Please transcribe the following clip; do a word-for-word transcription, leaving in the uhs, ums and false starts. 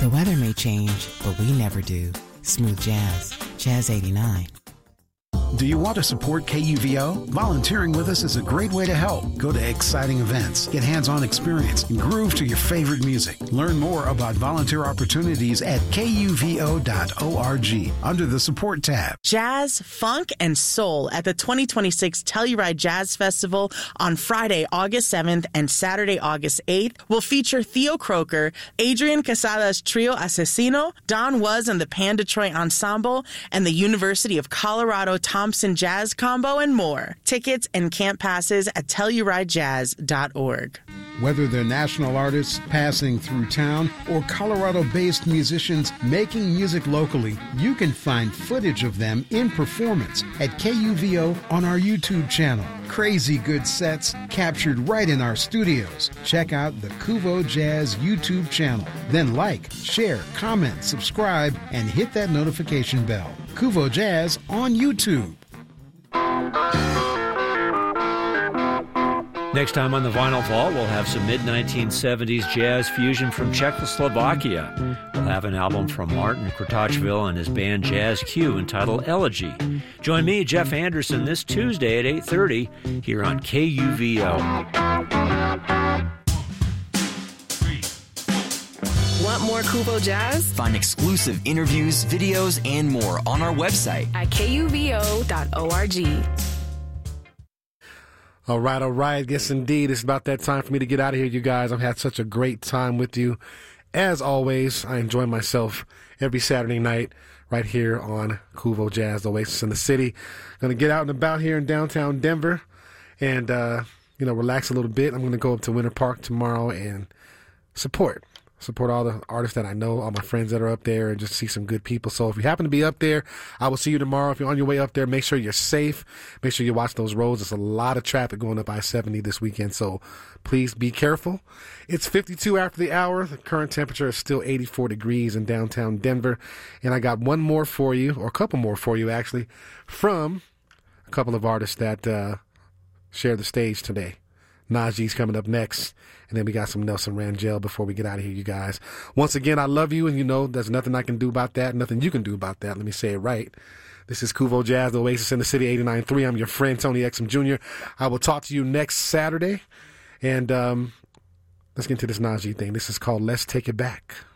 The weather may change, but we never do. Smooth Jazz. Jazz eighty-nine. Do you want to support K U V O? Volunteering with us is a great way to help. Go to exciting events, get hands-on experience, and groove to your favorite music. Learn more about volunteer opportunities at K U V O dot org under the Support tab. Jazz, funk, and soul at the twenty twenty-six Telluride Jazz Festival on Friday, August seventh and Saturday, August eighth will feature Theo Croker, Adrian Casada's Trio Asesino, Don Was and the Pan Detroit Ensemble, and the University of Colorado Thompson Jazz Combo, and more. Tickets and camp passes at telluride jazz dot org. Whether they're national artists passing through town or Colorado-based musicians making music locally, you can find footage of them in performance at K U V O on our YouTube channel. Crazy good sets captured right in our studios. Check out the Kuvo Jazz YouTube channel. Then like, share, comment, subscribe, and hit that notification bell. Kuvo Jazz on YouTube. Next time on the Vinyl Vault, we'll have some mid nineteen seventies jazz fusion from Czechoslovakia. We'll have an album from Martin Kratochvil and his band Jazz Q entitled Elegy. Join me, Jeff Anderson, this Tuesday at eight thirty here on K U V O. Want more Kuvo Jazz? Find exclusive interviews, videos, and more on our website at K U V O dot org. All right, all right. Yes, indeed. It's about that time for me to get out of here, you guys. I've had such a great time with you. As always, I enjoy myself every Saturday night right here on Kuvo Jazz, the Oasis in the City. Going to get out and about here in downtown Denver and, uh, you know, relax a little bit. I'm going to go up to Winter Park tomorrow and support. Support all the artists that I know, all my friends that are up there, and just see some good people. So if you happen to be up there, I will see you tomorrow. If you're on your way up there, make sure you're safe. Make sure you watch those roads. There's a lot of traffic going up I seventy this weekend, so please be careful. It's fifty-two after the hour. The current temperature is still eighty-four degrees in downtown Denver. And I got one more for you, or a couple more for you, actually, from a couple of artists that uh, share the stage today. Najee's coming up next, and then we got some Nelson Rangel before we get out of here, you guys. Once again, I love you, and you know there's nothing I can do about that, nothing you can do about that. Let me say it right. This is Kuvo Jazz, the Oasis in the City, eighty-nine point three. I'm your friend, Tony Exum Junior I will talk to you next Saturday, and um, let's get into this Najee thing. This is called Let's Take It Back.